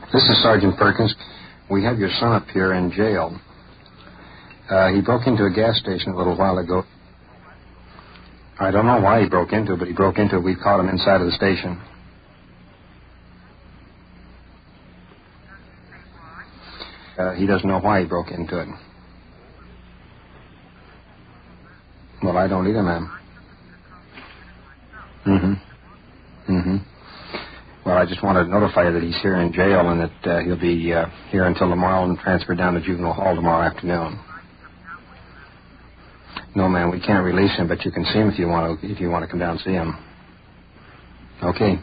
This is Sergeant Perkins. We have your son up here in jail. He broke into a gas station a little while ago. I don't know why he broke into it, but he broke into it. We caught him inside of the station. He doesn't know why he broke into it. Well, I don't either, ma'am. Well, I just wanted to notify you that he's here in jail and that he'll be here until tomorrow and transferred down to juvenile hall tomorrow afternoon. No, ma'am, we can't release him, but you can see him if you want to come down and see him. Okay.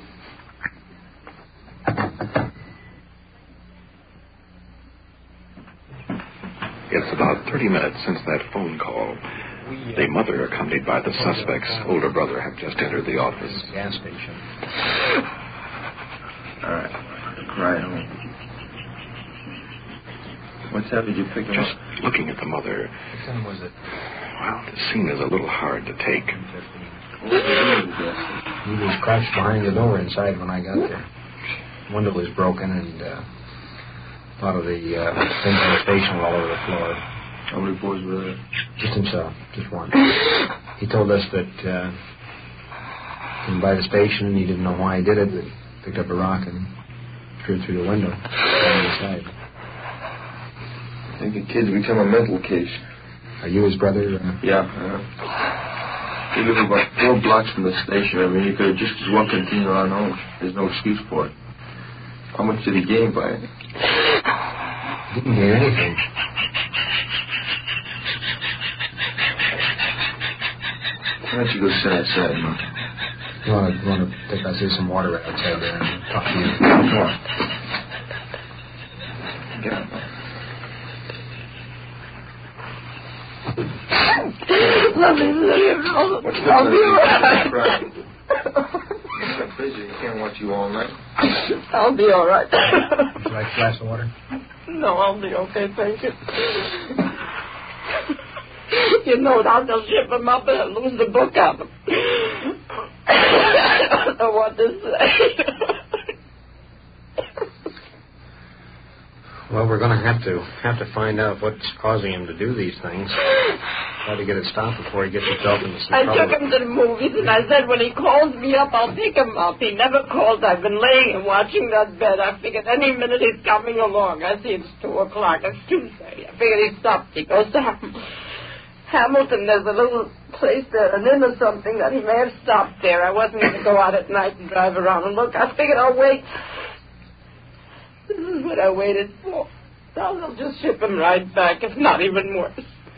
It's about 30 minutes since that phone call. The mother, accompanied by the suspect's older brother, have just entered the office. Gas station. All right. Right home. What time did you pick him up? Just looking at the mother. What time was it? Well, the scene is a little hard to take. He was crouched behind the door inside when I got there. Window was broken and a lot of the things in the station were all over the floor. How many boys were there? Just himself, just one. He told us that came by the station and he didn't know why he did it, but picked up a rock and threw it through the window down the side. I think the kid's become a mental case. Are you his brother? Yeah. He lives about 4 blocks from the station. I mean, he could have just as well continued on home. There's no excuse for it. How much did he gain by it? Didn't hear anything. Why don't you go sit outside, man? You want to take us some water right outside there and talk to you? Come on. Get up. Let me live. I'll be all right. You're busy. You can't watch you all night. I'll be all right. Would you like a glass of water? No, I'll be okay, thank you. You know, I'll just ship him up and I'll lose the book out of him. I don't know what to say. Well, we're going to have to find out what's causing him to do these things. Try to get it stopped before he gets himself into some trouble. I took him to the movies, and I said, when he calls me up, I'll pick him up. He never called. I've been laying and watching that bed. I figured any minute he's coming along. I see it's 2 o'clock. It's Tuesday. I figured he stopped. He goes to Hamilton. There's a little place there, an inn or something, that he may have stopped there. I wasn't going to go out at night and drive around and look. I figured I'll wait. This is what I waited for. I'll just ship him right back, if not even worse.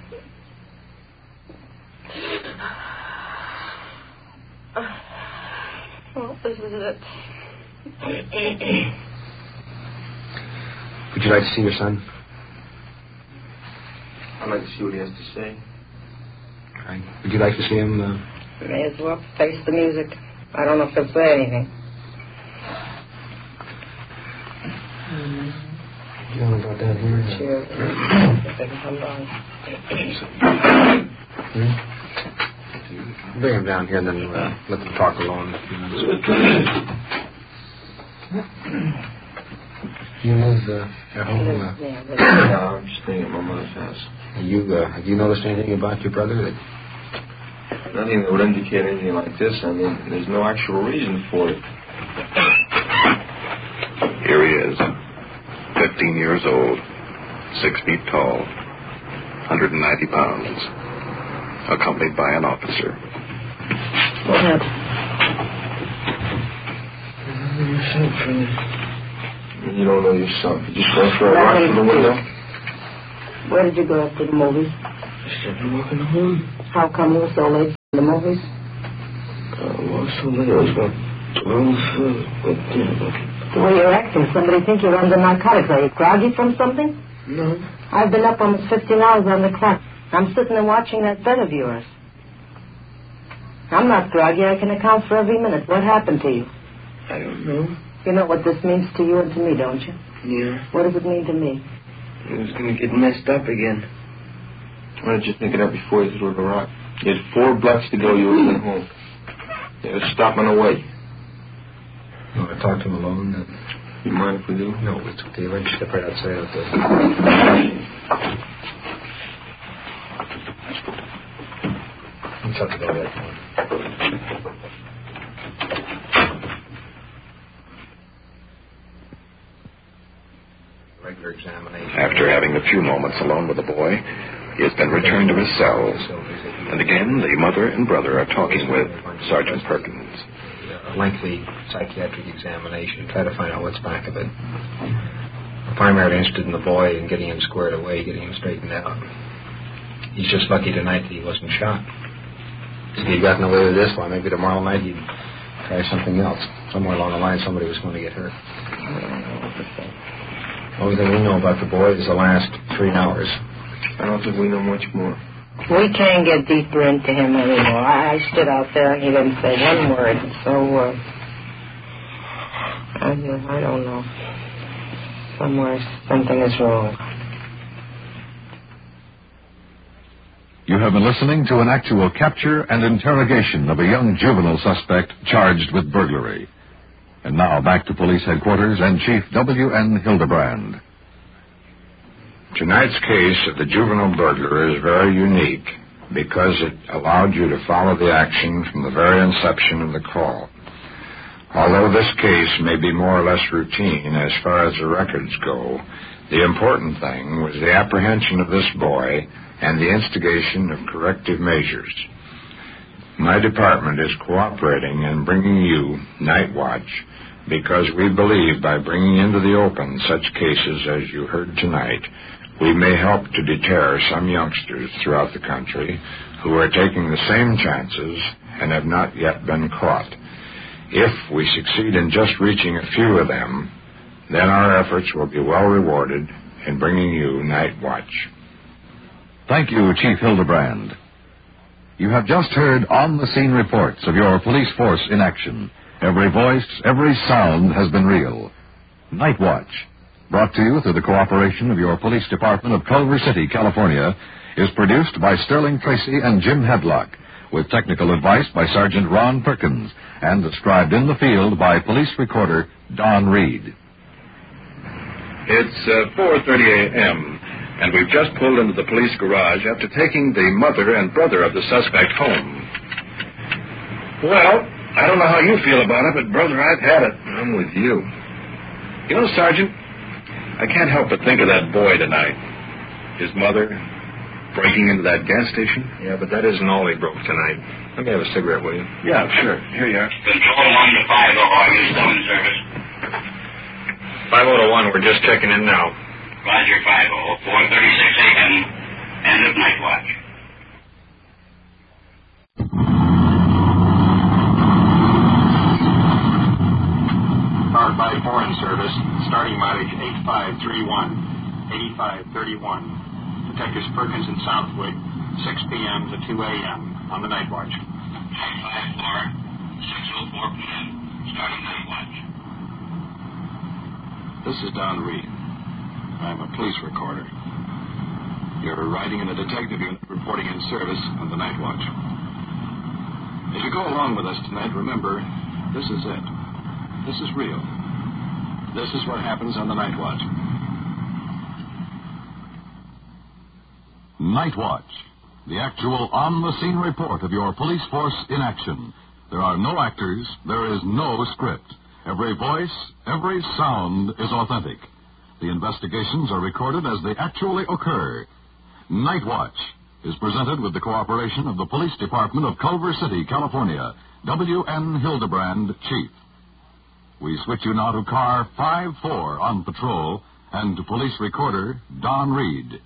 Well, this is it. Would you like to see your son? I'd like to see what he has to say. Right. Would you like to see him? May as well face the music. I don't know if he'll say anything. You want to go down here? Sure. If they can come down. Bring him down here and then let them talk alone. You live at home? Yeah, I'm just staying at my mother's house. Have you noticed anything about your brother? Nothing that would indicate anything like this. I mean, there's no actual reason for it. Here he is, 15 years old, 6 feet tall, 190 pounds, accompanied by an officer. What happened? You don't know yourself. You just go for a ride from the window. Where did you go after the movies? I started walking home. How come you were so late for the movies? Well, so late. It was about 12. The way you're acting, somebody think you're under narcotics. Are you groggy from something? No. I've been up almost 15 hours on the clock. I'm sitting there watching that bed of yours. I'm not groggy. I can account for every minute. What happened to you? I don't know. You know what this means to you and to me, don't you? Yeah. What does it mean to me? It was going to get messed up again. Why didn't you think it up before you threw the rock? You had 4 blocks to go. You were even home. You had to stop on the way. You want to talk to him alone? You mind if we do? No, it's okay. Let's step right outside of the... Shut the door there. Regular examination. After having a few moments alone with the boy, he has been returned to his cell. And again, the mother and brother are talking with Sergeant Perkins. A lengthy psychiatric examination, try to find out what's back of it. We're primarily interested in the boy and getting him squared away, getting him straightened out. He's just lucky tonight that he wasn't shot. If he'd gotten away with this one, maybe tomorrow night he'd try something else. Somewhere along the line, somebody was going to get hurt. Only thing we know about the boy is the last 3 hours. I don't think we know much more. We can't get deeper into him anymore. I stood out there and he didn't say one word. So, I don't know. Somewhere something is wrong. You have been listening to an actual capture and interrogation of a young juvenile suspect charged with burglary. And now back to police headquarters and Chief W.N. Hildebrand. Tonight's case of the juvenile burglar is very unique because it allowed you to follow the action from the very inception of the call. Although this case may be more or less routine as far as the records go, the important thing was the apprehension of this boy and the instigation of corrective measures. My department is cooperating in bringing you Night Watch because we believe by bringing into the open such cases as you heard tonight, we may help to deter some youngsters throughout the country who are taking the same chances and have not yet been caught. If we succeed in just reaching a few of them, then our efforts will be well rewarded in bringing you Night Watch. Thank you, Chief Hildebrand. You have just heard on-the-scene reports of your police force in action. Every voice, every sound has been real. Night Watch, brought to you through the cooperation of your police department of Culver City, California, is produced by Sterling Tracy and Jim Hadlock, with technical advice by Sergeant Ron Perkins, and described in the field by police recorder Don Reed. It's 4:30 a.m., and we've just pulled into the police garage after taking the mother and brother of the suspect home. Well, I don't know how you feel about it, but, brother, I've had it. I'm with you. You know, Sergeant, I can't help but think of that boy tonight. His mother breaking into that gas station. Yeah, but that isn't all he broke tonight. Let me have a cigarette, will you? Yeah, sure. Here you are. Control 1 to 5, are you still in service? 501, we're just checking in now. Roger, 50, 4:36 a.m. End of Night Watch. Powered by foreign service, starting mileage 8531, 8531. Detectives Perkins and Southwood, 6 p.m. to 2 a.m. on the Night Watch. 954, 604 p.m. Starting Night Watch. This is Don Reed. I'm a police recorder. You're riding in a detective unit reporting in service on the Night Watch. As you go along with us tonight, remember, this is it. This is real. This is what happens on the Night Watch. Night Watch, the actual on-the-scene report of your police force in action. There are no actors, there is no script. Every voice, every sound is authentic. The investigations are recorded as they actually occur. Night Watch is presented with the cooperation of the Police Department of Culver City, California. W.N. Hildebrand, Chief. We switch you now to car 54 on patrol and to police recorder Don Reed.